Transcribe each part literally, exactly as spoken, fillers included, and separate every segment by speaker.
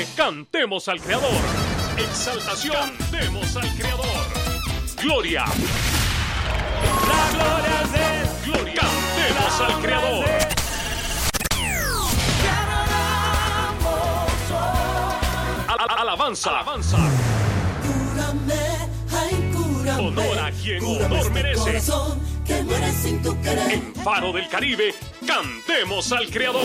Speaker 1: Caribe, cantemos al Creador. Exaltación, cantemos al Creador. Gloria.
Speaker 2: La gloria es de
Speaker 1: Gloria, cantemos al Creador. Al- alabanza, alabanza.
Speaker 3: Cúrame, ay, cúrame.
Speaker 1: Honor a quien
Speaker 3: Cúrame
Speaker 1: honor
Speaker 3: este
Speaker 1: merece.
Speaker 3: corazón que muere sin tu querer.
Speaker 1: En Faro del Caribe, cantemos al Creador.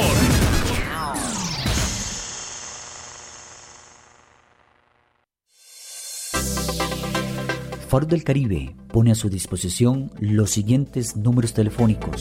Speaker 4: Faro del Caribe pone a su disposición los siguientes números telefónicos.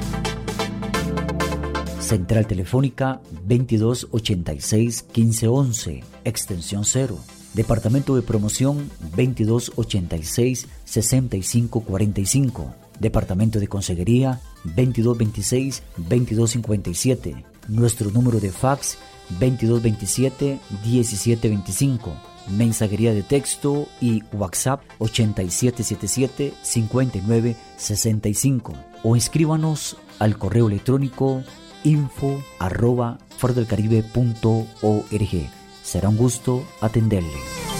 Speaker 4: Central Telefónica veintidós ochenta y seis quince once, extensión cero. Departamento de Promoción veintidós ochenta y seis sesenta y cinco cuarenta y cinco. Departamento de Consejería veintidós veintiséis veintidós cincuenta y siete. Nuestro número de fax veintidós veintisiete diecisiete veinticinco. Mensajería de texto y WhatsApp ochenta y siete setenta y siete cincuenta y nueve sesenta y cinco. O escríbanos al correo electrónico info arroba farodelcaribe punto org. Será un gusto atenderle.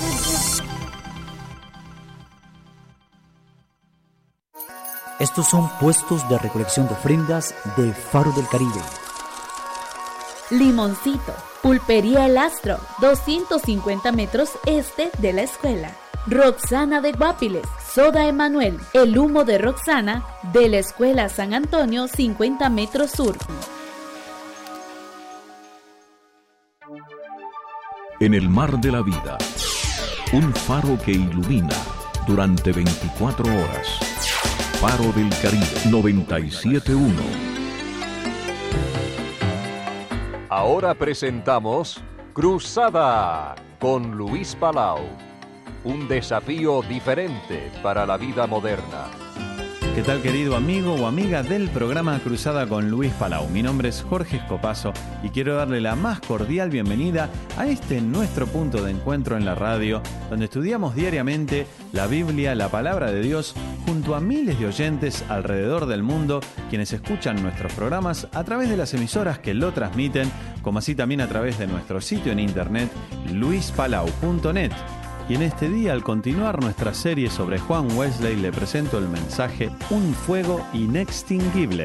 Speaker 4: Estos son puestos de recolección de ofrendas de Faro del Caribe.
Speaker 5: Limoncito, Pulpería El Astro, doscientos cincuenta metros este de la escuela. Roxana de Guapiles, Soda Emanuel, El Humo de Roxana, de la Escuela San Antonio, cincuenta metros sur.
Speaker 6: En el mar de la vida, un faro que ilumina durante veinticuatro horas. Faro del Caribe noventa y siete punto uno.
Speaker 7: Ahora presentamos Cruzada con Luis Palau. Un desafío diferente para la vida moderna.
Speaker 8: ¿Qué tal, querido amigo o amiga del programa Cruzada con Luis Palau? Mi nombre es Jorge Escopazo y quiero darle la más cordial bienvenida a este nuestro punto de encuentro en la radio, donde estudiamos diariamente la Biblia, la palabra de Dios, junto a miles de oyentes alrededor del mundo, quienes escuchan nuestros programas a través de las emisoras que lo transmiten, como así también a través de nuestro sitio en internet, luis palau punto net. Y en este día, al continuar nuestra serie sobre Juan Wesley, le presento el mensaje Un fuego inextinguible.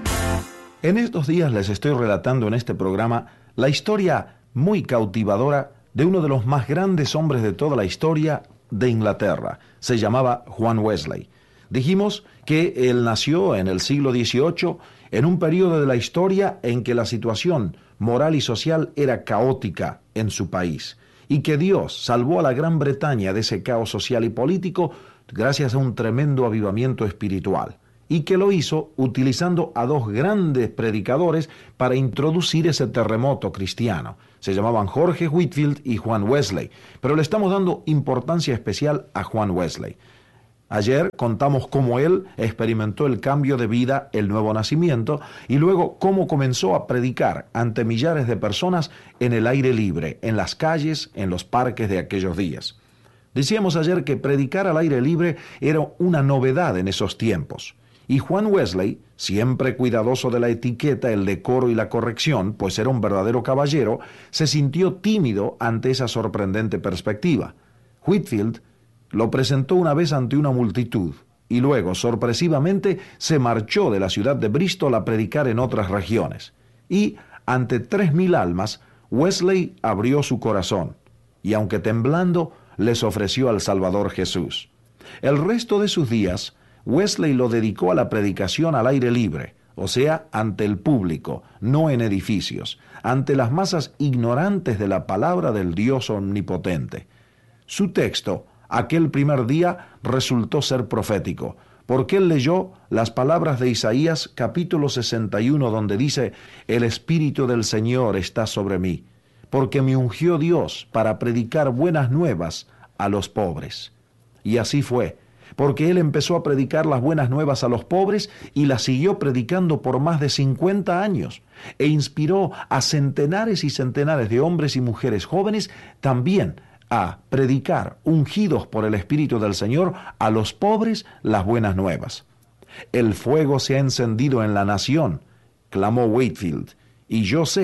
Speaker 9: En estos días les estoy relatando en este programa la historia muy cautivadora de uno de los más grandes hombres de toda la historia de Inglaterra. Se llamaba Juan Wesley. Dijimos que él nació en el siglo dieciocho, en un periodo de la historia en que la situación moral y social era caótica en su país, y que Dios salvó a la Gran Bretaña de ese caos social y político gracias a un tremendo avivamiento espiritual, y que lo hizo utilizando a dos grandes predicadores para introducir ese terremoto cristiano. Se llamaban Jorge Whitefield y Juan Wesley, pero le estamos dando importancia especial a Juan Wesley. Ayer contamos cómo él experimentó el cambio de vida, el nuevo nacimiento, y luego cómo comenzó a predicar ante millares de personas en el aire libre, en las calles, en los parques de aquellos días. Decíamos ayer que predicar al aire libre era una novedad en esos tiempos. Y Juan Wesley, siempre cuidadoso de la etiqueta, el decoro y la corrección, pues era un verdadero caballero, se sintió tímido ante esa sorprendente perspectiva. Whitefield lo presentó una vez ante una multitud y luego, sorpresivamente, se marchó de la ciudad de Bristol a predicar en otras regiones. Y, ante tres mil almas, Wesley abrió su corazón y, aunque temblando, les ofreció al Salvador Jesús. El resto de sus días, Wesley lo dedicó a la predicación al aire libre, o sea, ante el público, no en edificios, ante las masas ignorantes de la palabra del Dios omnipotente. Su texto, aquel primer día, resultó ser profético, porque él leyó las palabras de Isaías capítulo sesenta y uno, donde dice: «El Espíritu del Señor está sobre mí, porque me ungió Dios para predicar buenas nuevas a los pobres». Y así fue, porque él empezó a predicar las buenas nuevas a los pobres y las siguió predicando por más de cincuenta años, e inspiró a centenares y centenares de hombres y mujeres jóvenes también a predicar, ungidos por el Espíritu del Señor, a los pobres las buenas nuevas. «El fuego se ha encendido en la nación», clamó Whitefield, «y yo sé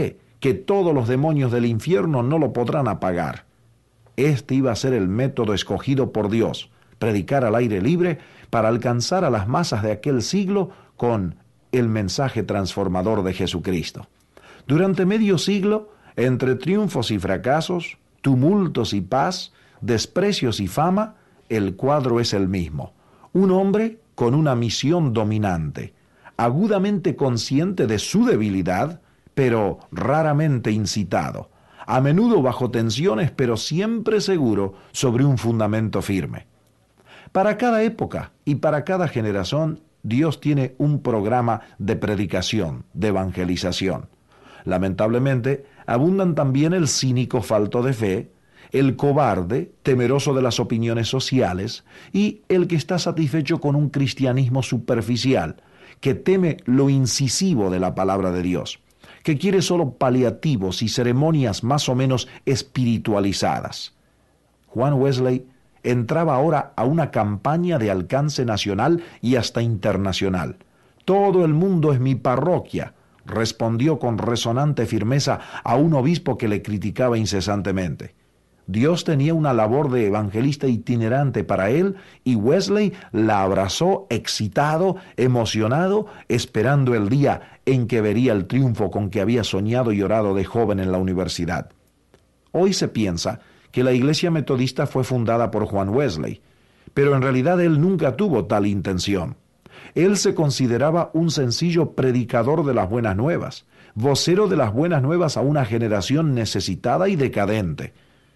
Speaker 9: que todos los demonios del infierno no lo podrán apagar. Este iba a ser el método escogido por Dios, predicar al aire libre para alcanzar a las masas de aquel siglo con el mensaje transformador de Jesucristo. Durante medio siglo, entre triunfos y fracasos, tumultos y paz, desprecios y fama, el cuadro es el mismo. Un hombre con una misión dominante, agudamente consciente de su debilidad, pero raramente incitado, a menudo bajo tensiones, pero siempre seguro sobre un fundamento firme. Para cada época y para cada generación, Dios tiene un programa de predicación, de evangelización. Lamentablemente, abundan también el cínico falto de fe, el cobarde, temeroso de las opiniones sociales, y el que está satisfecho con un cristianismo superficial, que teme lo incisivo de la palabra de Dios, que quiere solo paliativos y ceremonias más o menos espiritualizadas. Juan Wesley entraba ahora a una campaña de alcance nacional y hasta internacional. Todo el mundo es mi parroquia, respondió con resonante firmeza a un obispo que le criticaba incesantemente. Dios tenía una labor de evangelista itinerante para él y Wesley la abrazó excitado, emocionado, esperando el día en que vería el triunfo con que había soñado y orado de joven en la universidad. Hoy se piensa que la Iglesia Metodista fue fundada por Juan Wesley, pero en realidad él nunca tuvo tal intención. Él se consideraba un sencillo predicador de las buenas nuevas, vocero de las buenas nuevas a una generación necesitada y decadente.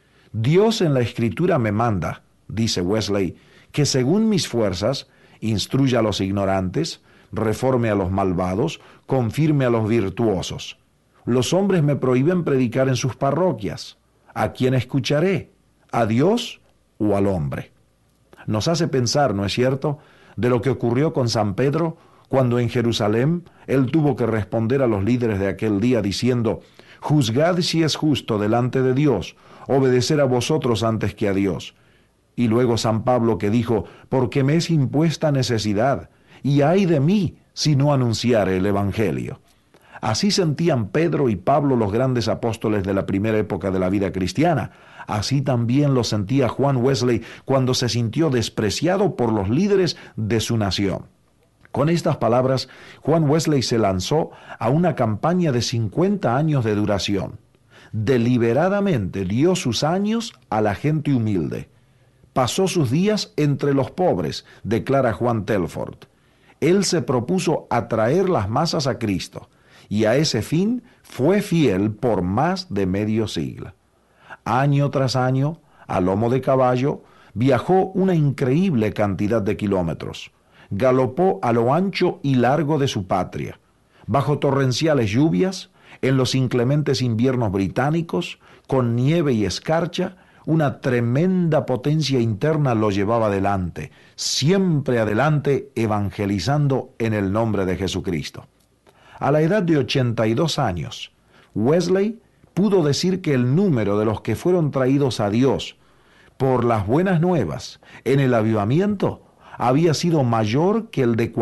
Speaker 9: Dios en la Escritura me manda, dice Wesley, que según mis fuerzas, instruya a los ignorantes, reforme a los malvados, confirme a los virtuosos. Los hombres me prohíben predicar en sus parroquias. ¿A quién escucharé? ¿A Dios o al hombre? Nos hace pensar, ¿no es cierto?, de lo que ocurrió con San Pedro, cuando en Jerusalén él tuvo que responder a los líderes de aquel día diciendo: «Juzgad si es justo delante de Dios, obedecer a vosotros antes que a Dios». Y luego San Pablo que dijo: «Porque me es impuesta necesidad, y ay de mí si no anunciare el Evangelio». Así sentían Pedro y Pablo, los grandes apóstoles de la primera época de la vida cristiana. Así también lo sentía Juan Wesley cuando se sintió despreciado por los líderes de su nación. Con estas palabras, Juan Wesley se lanzó a una campaña de cincuenta años de duración. Deliberadamente dio sus años a la gente humilde. Pasó sus días entre los pobres, declara Juan Telford. Él se propuso atraer las masas a Cristo, y a ese fin fue fiel por más de medio siglo. Año tras año, a lomo de caballo, viajó una increíble cantidad de kilómetros. Galopó a lo ancho y largo de su patria, bajo torrenciales lluvias, en los inclementes inviernos británicos, con nieve y escarcha. Una tremenda potencia interna lo llevaba adelante, siempre adelante, evangelizando en el nombre de Jesucristo. A la edad de ochenta y dos años, Wesley pudo decir que el número de los que fueron traídos a Dios por las buenas nuevas en el avivamiento había sido mayor que el de